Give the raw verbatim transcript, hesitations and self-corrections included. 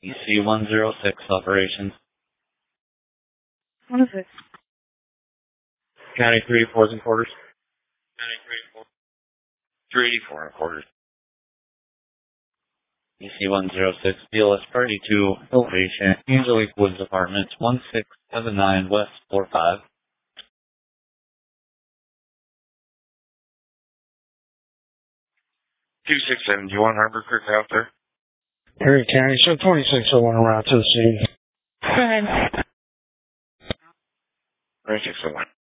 E C one oh six operations. What is it? County three eighty-fours and quarters. County three eighty-four. three eighty-four and quarters. E C one oh six, B L S Party two, Elevation, Angelique Woods Apartments, one six seven nine West four five. two six seven, do you want Harbor Creek out there? Perry County, show twenty-six oh one around to the scene. Go ahead. twenty-six oh one.